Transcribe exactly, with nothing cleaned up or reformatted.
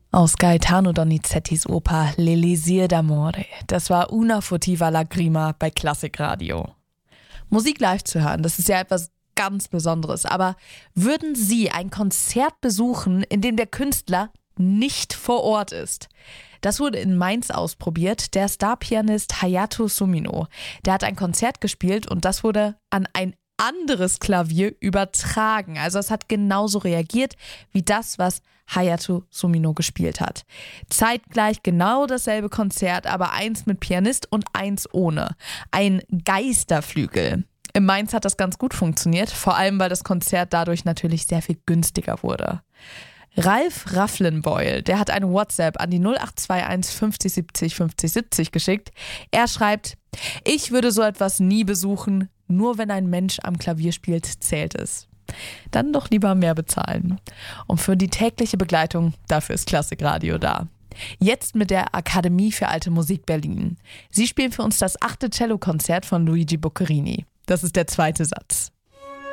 Aus Gaetano Donizettis Oper L'Elisir d'Amore. Das war Una furtiva lagrima bei Klassikradio. Musik live zu hören, das ist ja etwas ganz Besonderes. Aber würden Sie ein Konzert besuchen, in dem der Künstler nicht vor Ort ist? Das wurde in Mainz ausprobiert. Der Starpianist Hayato Sumino, der hat ein Konzert gespielt und das wurde an ein anderes Klavier übertragen. Also es hat genauso reagiert wie das, was Hayato Sumino gespielt hat. Zeitgleich genau dasselbe Konzert, aber eins mit Pianist und eins ohne. Ein Geisterflügel. In Mainz hat das ganz gut funktioniert, vor allem weil das Konzert dadurch natürlich sehr viel günstiger wurde. Ralf Rafflenbeul, der hat eine WhatsApp an die null acht zwei eins fünfzig siebzig fünfzig siebzig geschickt. Er schreibt: Ich würde so etwas nie besuchen, nur wenn ein Mensch am Klavier spielt, zählt es. Dann doch lieber mehr bezahlen. Und für die tägliche Begleitung, dafür ist Klassikradio da. Jetzt mit der Akademie für Alte Musik Berlin. Sie spielen für uns das achte Cellokonzert von Luigi Boccherini. Das ist der zweite Satz.